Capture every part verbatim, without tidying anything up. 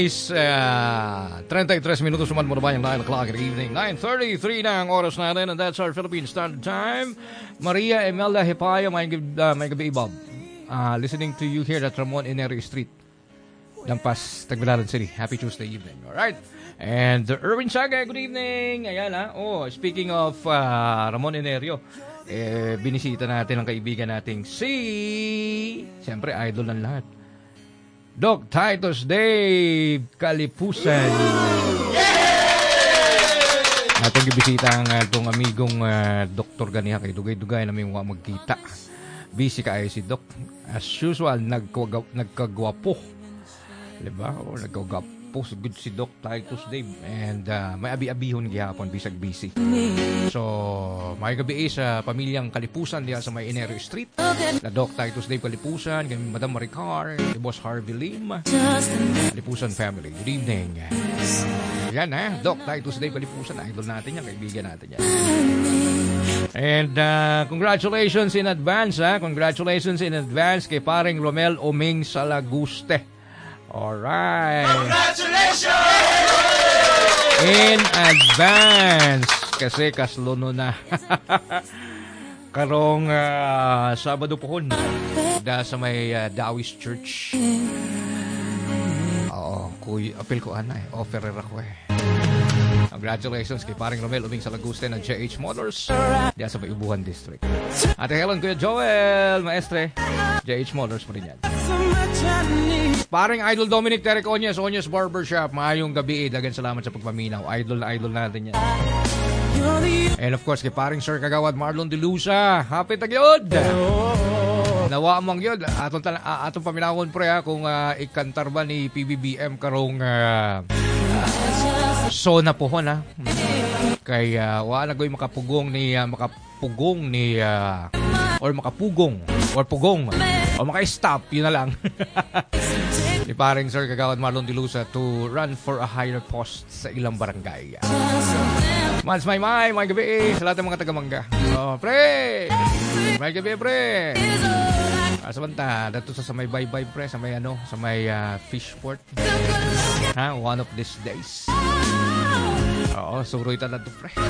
Is uh, thirty-three minutos naman mo na ba yung nine o'clock in the evening? nine thirty-three na ang oras natin, and that's our Philippine Standard Time. Maria Emelda Hipayo, may, uh, may gabi, Bob. Uh, listening to you here at Ramon Enerio Street, Lampas, Tagbilaran City. Happy Tuesday evening. Alright. And uh, Erwin Saga, good evening. Ayan ha. Oh, speaking of uh, Ramon Enerio, eh, binisita natin ang kaibigan nating si, siyempre, idol ng lahat, Doc Titus Dave Kalipusan. Atong gibisita ang atong amigong uh, Doktor ganiha kay dugay-dugay na may mga magkita. Busy kaayo si Doc. As usual, nagkagwapo. nagkagwapo. Diba? O, nagkagwapo. Good si Doc Titus Dave. And uh, may abi-abihon gihapon, bisag busy. So, may gabi sa pamilyang Kalipusan diya sa may Enerio Street. Na Doc Titus Dave Kalipusan, kami Madam Maricar, si Boss Harvey Lim, Kalipusan family. Good evening. Yan ha, Doc Titus Dave Kalipusan, idol natin yan, kaibigan natin yan. And uh, congratulations in advance ha, congratulations in advance kay paring Romel Oming Salaguste. Alright. Congratulations! In advance. Kasi kaslono na. Karong uh, Sabado pohon. Da sa may uh, Dawis Church. Oo. Kuy, apel ko ana eh. Offerer ako eh. Congratulations kay paring Romel Uming Salaguste ng J H Motors. Diya sa may Ubuhan District. Ate Helen, Kuya Joel, maestre. J H Motors pa rin yan. Paring Idol Dominic Terek Onyes, Onyes Barbershop. Maayong gabi eh. Dagan salamat sa pagpaminaw. Idol na idol natin yan. And of course, kay paring Sir Kagawad Marlon De Lusa. Happy tagyod! Nawa amang yun. Atong, uh, atong paminawon pre ha, kung uh, ikantar ba ni P B B M karong uh, Sona pohon ha. Kay uh, wala goy makapugong ni uh, makapugong ni uh, or makapugong or pugong o maka-stop, yun na lang. Ni paring Sir Kagawad Marlon De Lusa to run for a higher post sa ilang barangay. Mans may may, may gabi eh, sa lahat ng mga taga-mangga. Oh, pre! May gabi, pre! Ah, sa banta, dato sa may bye-bye, pre, sa may ano, sa may uh, fishport. Ha, one of these days. Oo, suroy talaga to, pre.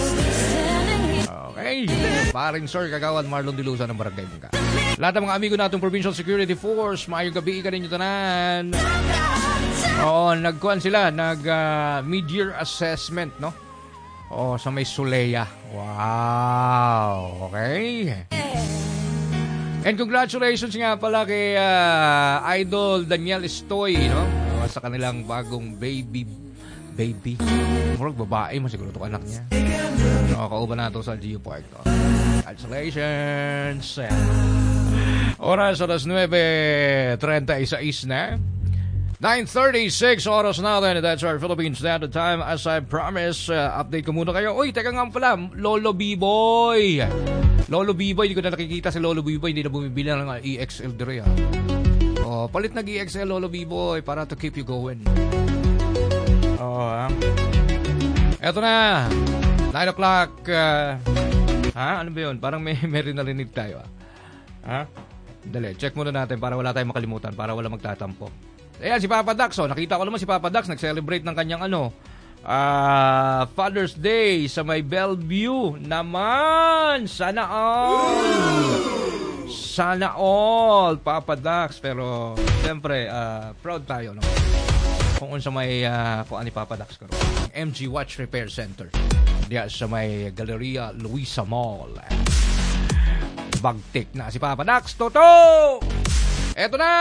Okay. Paring Sir Kagawad Marlon De Lusa ng barangay Mangga. Lahat ng mga amigo natong Provincial Security Force, maayong gabi ka ninyo tanan. Oo, nagkuhan sila, nag uh, mid-year assessment, no? Oo, sa may Suleya. Wow. Okay. And congratulations nga pala kay uh, Idol Daniel Estoy, no? Uh, sa kanilang bagong baby baby. Murag babae mo siguro itong anak niya. So, kauban na ito sa Geo Park. No? Congratulations. Oras, oras nueve thirty-six na. nine thirty-six oras natin. That's our Philippine Standard Time. As I promised, uh, update ko muna kayo. Uy, teka nga pala, Lolo B-Boy. Lolo B-Boy, hindi ko na nakikita si Lolo B-Boy. Hindi na bumibili ng E X L dire. Oh, palit nag-E X L Lolo B-Boy para to keep you going. Oh, ha? Eto na. nine o'clock. Uh, ha? Ano ba yun? Parang may, may rin narinig tayo. Ha? Dali, check muna natin para wala tayong makalimutan. Para wala magtatampo. Ayan, si Papa Dax. Oh, nakita ko naman si Papa Dax. Nag-celebrate ng kanyang ano, uh, Father's Day sa may Bellevue. Naman! Sana all! Sana all, Papa Dax. Pero, siyempre, uh, proud tayo, no? Kung unsa may uh, kuan ni Papa Dax karon. M G Watch Repair Center. Diya sa may Galleria Luisa Mall. Bagtik na si Papa Dax. Toto! Eto na!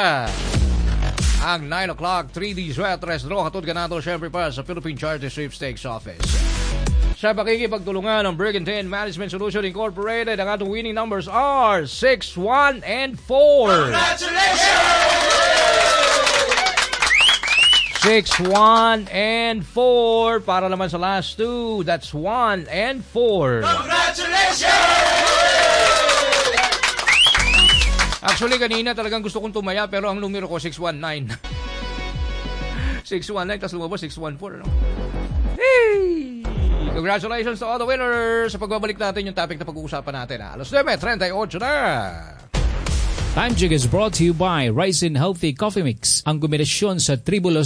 Ang nine o'clock three D Sweatres Draw. Hatod ka nato syempre para sa Philippine Charity Sweepstakes Office. Sa pakikipagtulungan ng Brigantine Management Solution Incorporated, ang atong winning numbers are six, one, and four. Congratulations! six, one, and four. Para naman sa last two, that's one and four. Congratulations! Actually, kanina talagang gusto kong tumaya, pero ang numero ko, six one nine. six one nine, tapos lumabas, six one four. Ano? Hey! Congratulations to all the winners! Sa pagbabalik natin yung topic na pag-uusapan natin. Ha? Alas nine thirty-eight na! Time Check is brought to you by Rice and Healthy Coffee Mix. Ang kombinasyon sa Tribulos